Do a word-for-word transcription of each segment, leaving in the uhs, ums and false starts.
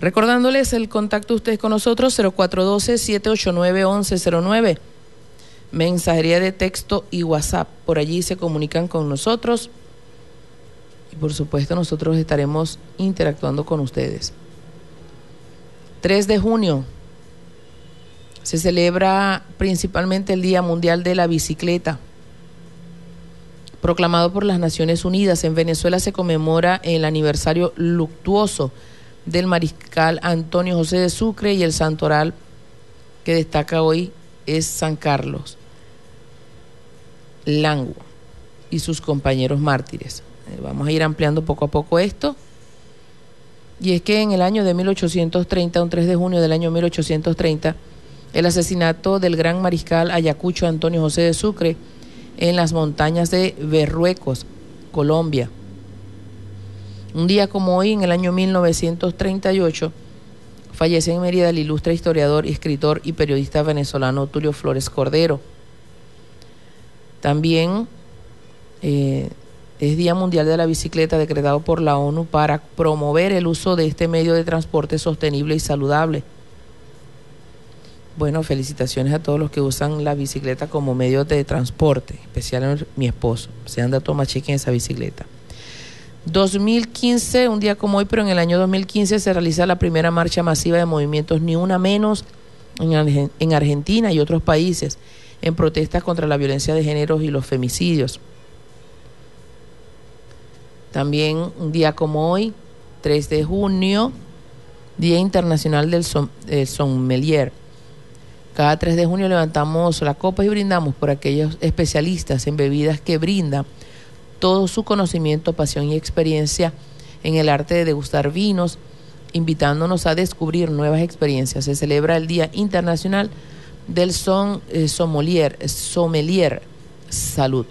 Recordándoles el contacto ustedes con nosotros, cero cuatro uno dos, siete ocho nueve, once cero nueve. Mensajería de texto y WhatsApp. Por allí se comunican con nosotros. Y por supuesto nosotros estaremos interactuando con ustedes. tres de junio se celebra principalmente el Día Mundial de la Bicicleta. Proclamado por las Naciones Unidas, en Venezuela se conmemora el aniversario luctuoso del mariscal Antonio José de Sucre, y el santoral que destaca hoy es San Carlos Lango y sus compañeros mártires. Eh, vamos a ir ampliando poco a poco esto. Y es que en el año de mil ochocientos treinta, un tres de junio del año mil ochocientos treinta, el asesinato del gran mariscal ayacucho Antonio José de Sucre en las montañas de Berruecos, Colombia. Un día como hoy, en el año mil novecientos treinta y ocho, fallece en Mérida el ilustre historiador, escritor y periodista venezolano Tulio Flores Cordero. También eh, es Día Mundial de la Bicicleta, decretado por la ONU para promover el uso de este medio de transporte sostenible y saludable. Bueno, felicitaciones a todos los que usan la bicicleta como medio de transporte, especialmente mi esposo. Se anda a tomar cheque en esa bicicleta. dos mil quince, un día como hoy, pero en el año dos mil quince se realiza la primera marcha masiva de movimientos Ni Una Menos en, en Argentina y otros países, en protestas contra la violencia de género y los femicidios. También un día como hoy, tres de junio, Día Internacional del Som- eh, Sommelier. Cada tres de junio levantamos la copa y brindamos por aquellos especialistas en bebidas que brindan todo su conocimiento, pasión y experiencia en el arte de degustar vinos, invitándonos a descubrir nuevas experiencias. Se celebra el Día Internacional del Son, eh, Sommelier, Sommelier. Salud.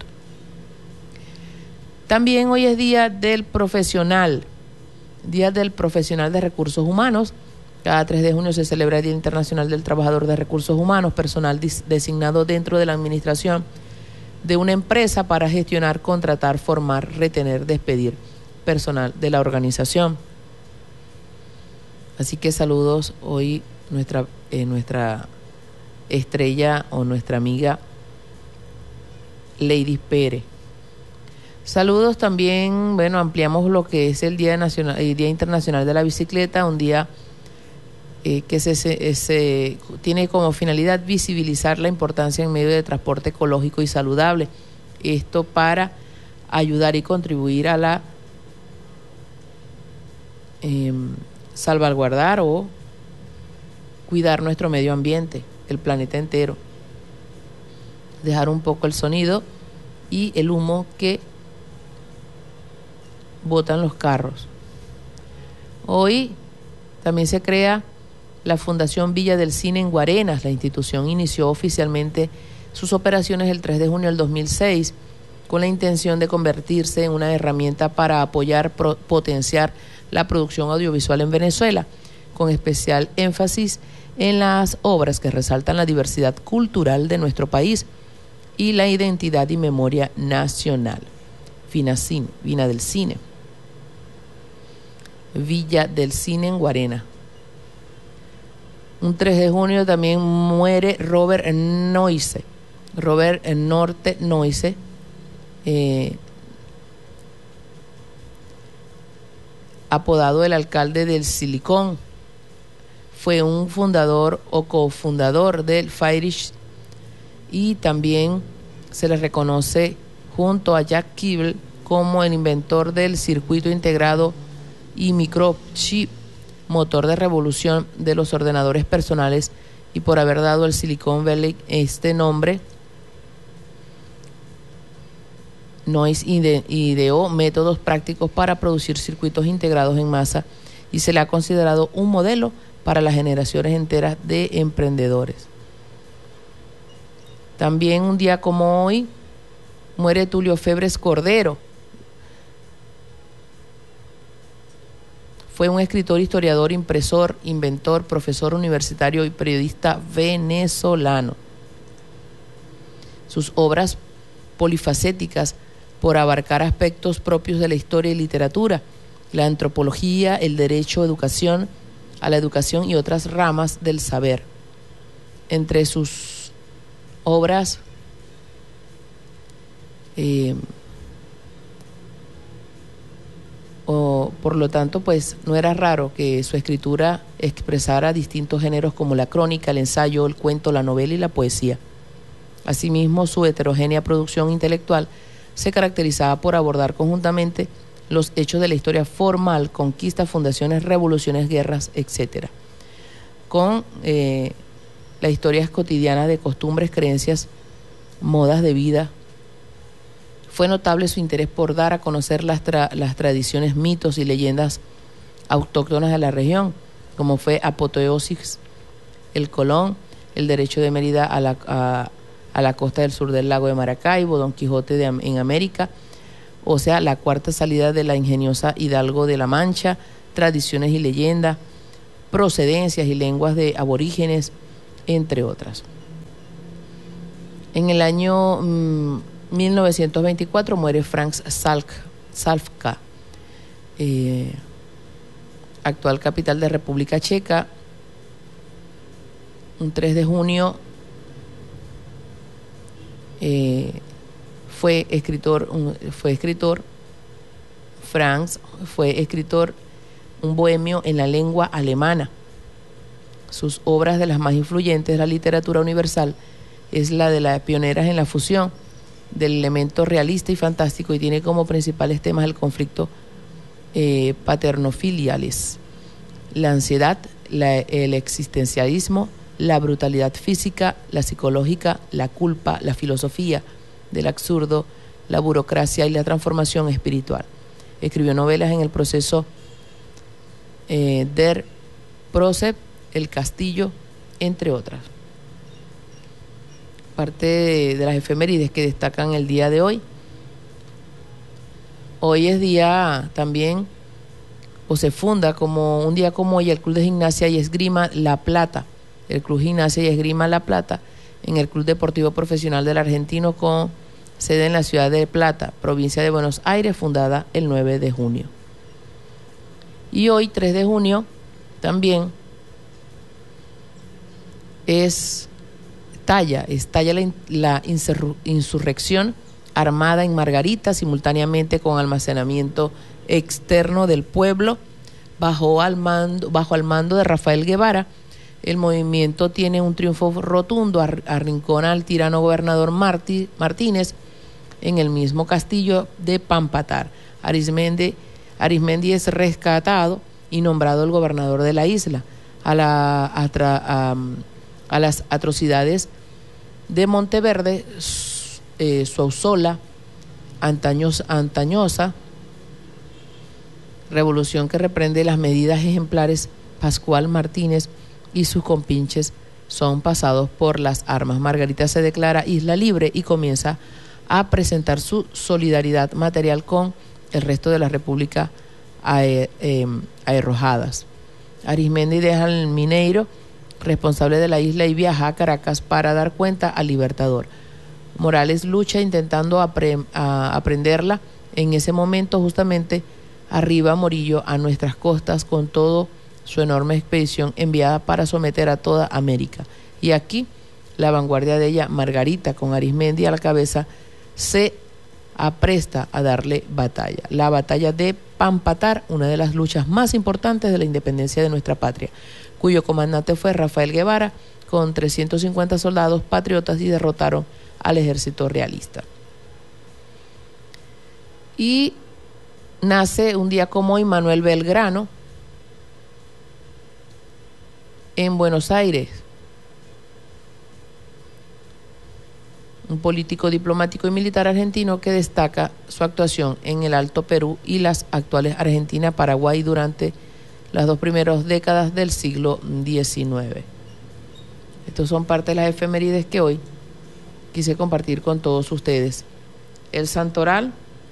También hoy es Día del Profesional, Día del Profesional de Recursos Humanos. Cada tres de junio se celebra el Día Internacional del Trabajador de Recursos Humanos, personal dis- designado dentro de la administración de una empresa para gestionar, contratar, formar, retener, despedir personal de la organización. Así que saludos hoy nuestra, eh, nuestra estrella o nuestra amiga Lady Pérez. Saludos también, bueno, ampliamos lo que es el Día Nacional, el Día Internacional de la Bicicleta, un día eh, que se, se, se tiene como finalidad visibilizar la importancia en medio de transporte ecológico y saludable. Esto para ayudar y contribuir a la eh, salvaguardar o cuidar nuestro medio ambiente, el planeta entero. Dejar un poco el sonido y el humo que botan los carros. Hoy también se crea la Fundación Villa del Cine en Guarenas. La institución inició oficialmente sus operaciones el tres de junio del dos mil seis con la intención de convertirse en una herramienta para apoyar, pro, potenciar la producción audiovisual en Venezuela, con especial énfasis en las obras que resaltan la diversidad cultural de nuestro país y la identidad y memoria nacional. Finacine, Vina del Cine. Villa del Cine en Guarena. Un tres de junio también muere Robert Noyce. Robert Norte Noyce. Eh, apodado el alcalde del Silicón. Fue un fundador o cofundador del Fairish, y también se le reconoce junto a Jack Kibble como el inventor del circuito integrado y microchip, motor de revolución de los ordenadores personales, y por haber dado al Silicon Valley este nombre. Noyce ide- ideó métodos prácticos para producir circuitos integrados en masa y se le ha considerado un modelo para las generaciones enteras de emprendedores. También un día como hoy muere Tulio Febres Cordero. Fue un escritor, historiador, impresor, inventor, profesor universitario y periodista venezolano. Sus obras polifacéticas, por abarcar aspectos propios de la historia y literatura, la antropología, el derecho, educación, a la educación y otras ramas del saber. Entre sus obras eh, o, por lo tanto, pues no era raro que su escritura expresara distintos géneros como la crónica, el ensayo, el cuento, la novela y la poesía. Asimismo, su heterogénea producción intelectual se caracterizaba por abordar conjuntamente los hechos de la historia formal, conquistas, fundaciones, revoluciones, guerras, etcétera, con eh, las historias cotidianas de costumbres, creencias, modas de vida. Fue notable su interés por dar a conocer las, tra las tradiciones, mitos y leyendas autóctonas de la región, como fue Apoteosis, el Colón, el derecho de Mérida a la, a, a la costa del sur del lago de Maracaibo, Don Quijote de, en América, o sea, la cuarta salida de la ingeniosa Hidalgo de la Mancha, tradiciones y leyendas, procedencias y lenguas de aborígenes, entre otras. En el año mmm, mil novecientos veinticuatro muere Franz Salka, eh, actual capital de República Checa. Un tres de junio eh, fue escritor, un, fue escritor, Franz fue escritor, un bohemio en la lengua alemana. Sus obras, de las más influyentes de la literatura universal, es la de las pioneras en la fusión del elemento realista y fantástico, y tiene como principales temas el conflicto eh, paternofiliales, la ansiedad, la, el existencialismo, la brutalidad física, la psicológica, la culpa, la filosofía del absurdo, la burocracia y la transformación espiritual. Escribió novelas en el proceso eh, Der Prozess, El Castillo, entre otras. Parte de, de las efemérides que destacan el día de hoy. Hoy es día también, o se funda como un día como hoy, el Club de Gimnasia y Esgrima La Plata. El Club Gimnasia y Esgrima La Plata, en el Club Deportivo Profesional del Argentino, con sede en la ciudad de Plata, provincia de Buenos Aires, fundada el nueve de junio. Y hoy, tres de junio, también es talla, estalla la, la insurre, insurrección armada en Margarita, simultáneamente con almacenamiento externo del pueblo, bajo al mando, bajo al mando de Rafael Guevara. El movimiento tiene un triunfo rotundo, arrincona al tirano gobernador Martí, Martínez en el mismo castillo de Pampatar. Arismendi, Arismendi es rescatado y nombrado el gobernador de la isla. A, la, a, a, a las atrocidades de Monteverde, eh, Suauzola, antaños, antañosa, revolución que reprende las medidas ejemplares, Pascual Martínez y sus compinches son pasados por las armas. Margarita se declara isla libre y comienza a presentar su solidaridad material con el resto de la República aer, eh, aerrojadas. Arismendi deja al Mineiro responsable de la isla y viaja a Caracas para dar cuenta al Libertador. Morales lucha intentando apre, a, aprenderla. En ese momento justamente arriba Morillo a nuestras costas con todo su enorme expedición enviada para someter a toda América. Y aquí la vanguardia de ella, Margarita, con Arismendi a la cabeza, se apresta a darle batalla. La batalla de Pampatar, una de las luchas más importantes de la independencia de nuestra patria, cuyo comandante fue Rafael Guevara, con trescientos cincuenta soldados patriotas, y derrotaron al ejército realista. Y nace un día como hoy Manuel Belgrano, en Buenos Aires, un político, diplomático y militar argentino que destaca su actuación en el Alto Perú y las actuales Argentina, Paraguay durante las dos primeras décadas del siglo diecinueve. Estos son parte de las efemérides que hoy quise compartir con todos ustedes. El santoral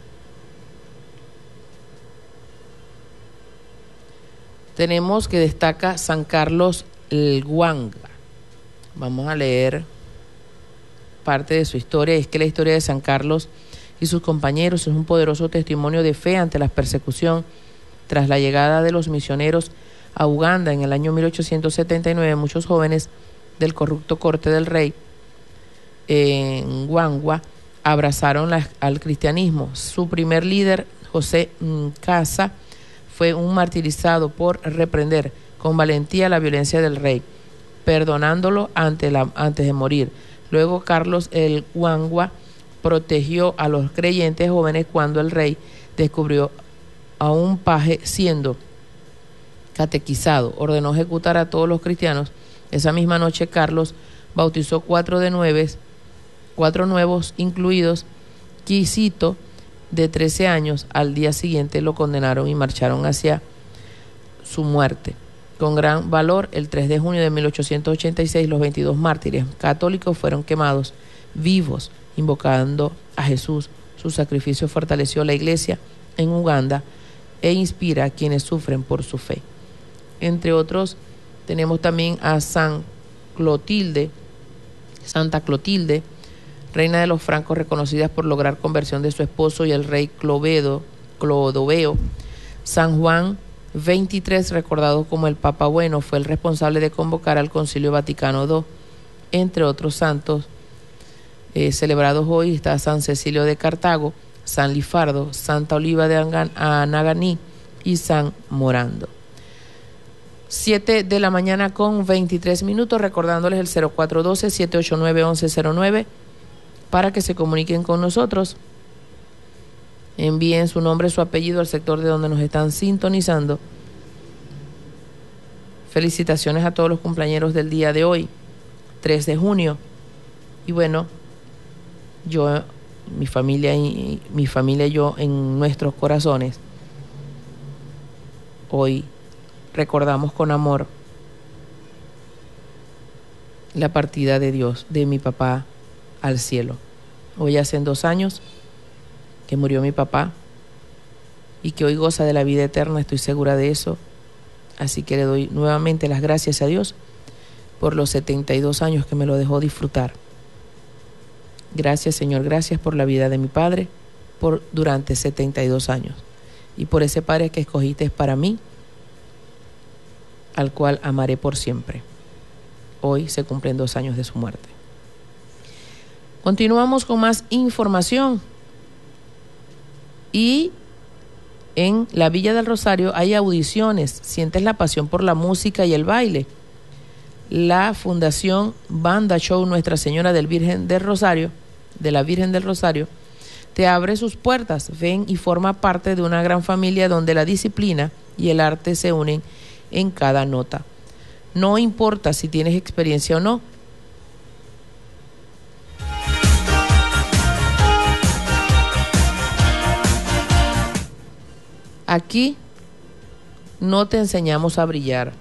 tenemos que destaca San Carlos el Guanga. Vamos a leer parte de su historia. Es que la historia de San Carlos y sus compañeros es un poderoso testimonio de fe ante la persecución tras la llegada de los misioneros a Uganda en el año mil ochocientos setenta y nueve, muchos jóvenes del corrupto corte del rey en Gwangwa abrazaron la, al cristianismo. Su primer líder, José Nkasa, fue un martirizado por reprender con valentía la violencia del rey, perdonándolo ante la, antes de morir. Luego Carlos el Gwangwa protegió a los creyentes jóvenes cuando el rey descubrió a un paje siendo catequizado. Ordenó ejecutar a todos los cristianos. Esa misma noche Carlos bautizó cuatro de nueve, cuatro nuevos, incluidos Quisito, de trece años. Al día siguiente lo condenaron y marcharon hacia su muerte. Con gran valor, el tres de junio de mil ochocientos ochenta y seis, los veintidós mártires católicos fueron quemados vivos, invocando a Jesús. Su sacrificio fortaleció la iglesia en Uganda e inspira a quienes sufren por su fe. Entre otros, tenemos también a San Clotilde, Santa Clotilde, reina de los francos, reconocida por lograr conversión de su esposo y el rey Clovedo, Clodoveo. San Juan veintitrés, recordado como el Papa Bueno, fue el responsable de convocar al Concilio Vaticano segundo. Entre otros santos eh, celebrados hoy está San Cecilio de Cartago, San Lifardo, Santa Oliva de Anaganí y San Morando. siete de la mañana con veintitrés minutos, recordándoles el cero cuatro uno dos, siete ocho nueve, once cero nueve para que se comuniquen con nosotros. Envíen su nombre, su apellido al sector de donde nos están sintonizando. Felicitaciones a todos los cumpleañeros del día de hoy, tres de junio. Y bueno, yo, mi familia y mi familia y yo en nuestros corazones, hoy recordamos con amor la partida de Dios, de mi papá al cielo. Hoy hacen dos años que murió mi papá y que hoy goza de la vida eterna, estoy segura de eso. Así que le doy nuevamente las gracias a Dios por los setenta y dos años que me lo dejó disfrutar. Gracias, Señor, gracias por la vida de mi padre por durante setenta y dos años y por ese padre que escogiste para mí, al cual amaré por siempre. Hoy se cumplen dos años de su muerte. Continuamos con más información. Y en la Villa del Rosario hay audiciones. ¿Sientes la pasión por la música y el baile? La Fundación Banda Show Nuestra Señora del Virgen del Rosario, de la Virgen del Rosario, te abre sus puertas. Ven y forma parte de una gran familia donde la disciplina y el arte se unen en cada nota. No importa si tienes experiencia o no. Aquí no te enseñamos a brillar.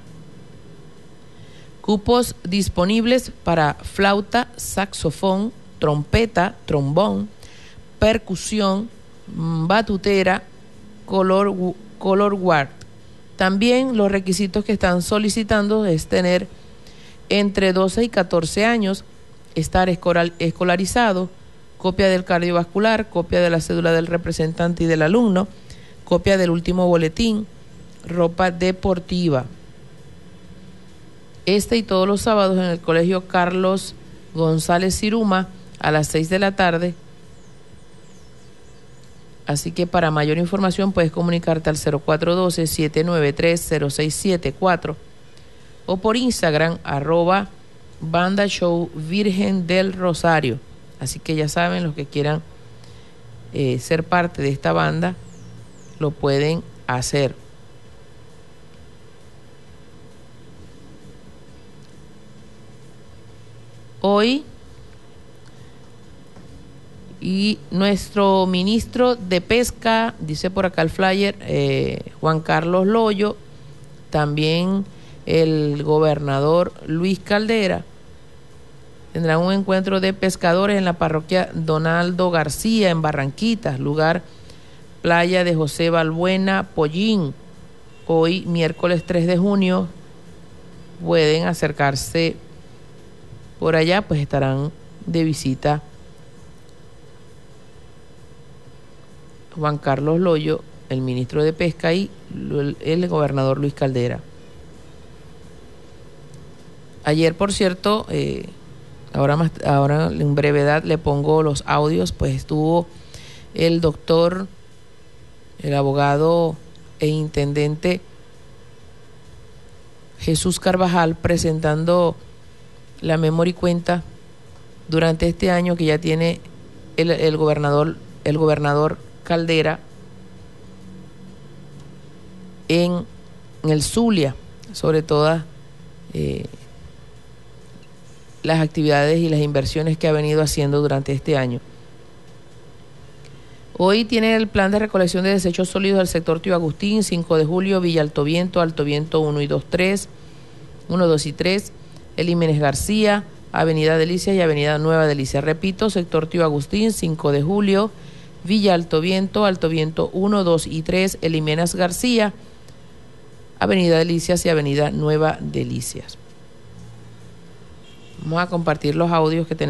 Cupos disponibles para flauta, saxofón, trompeta, trombón, percusión, batutera, color, color guard. También los requisitos que están solicitando es tener entre doce y catorce años, estar escolarizado, copia del cardiovascular, copia de la cédula del representante y del alumno, copia del último boletín, ropa deportiva. Este y todos los sábados en el Colegio Carlos González Ciruma a las seis de la tarde. Así que para mayor información puedes comunicarte al cero cuatro uno dos, siete nueve tres, cero seis siete cuatro o por Instagram arroba Banda Show Virgen del Rosario. Así que ya saben, los que quieran eh, ser parte de esta banda lo pueden hacer. Hoy y nuestro ministro de Pesca, dice por acá el flyer, eh, Juan Carlos Loyo, también el gobernador Luis Caldera, tendrán un encuentro de pescadores en la parroquia Donaldo García en Barranquitas, lugar Playa de José Balbuena, Pollín. Hoy, miércoles tres de junio, pueden acercarse por allá, pues estarán de visita Juan Carlos Loyo, el ministro de Pesca, y el gobernador Luis Caldera. Ayer, por cierto, eh, ahora, más, ahora en brevedad le pongo los audios, pues estuvo el doctor, el abogado e intendente Jesús Carvajal presentando la memoria y cuenta durante este año que ya tiene el, el gobernador, el gobernador Caldera en, en el Zulia, sobre todas eh, las actividades y las inversiones que ha venido haciendo durante este año. Hoy tiene el plan de recolección de desechos sólidos del sector Tío Agustín, cinco de julio, Villa Alto Viento, Alto Viento uno y dos, tres, uno, dos y tres, Elímenes García, Avenida Delicias y Avenida Nueva Delicia. Repito, sector Tío Agustín, cinco de julio, Villa Alto Viento, Alto Viento uno, dos y tres, Elímenes García, Avenida Delicias y Avenida Nueva Delicias. Vamos a compartir los audios que tenemos.